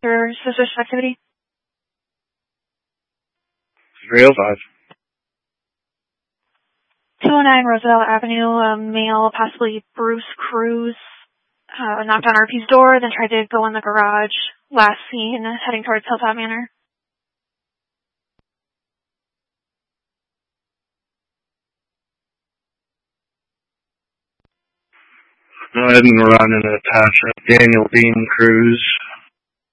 Your suspicious activity? 305. 209 Roosevelt Avenue, a male, possibly Bruce Cruz, knocked on RP's door, then tried to go in the garage. Last seen heading towards Hilltop Manor. Go ahead and run an attachment. Daniel Dean Cruz,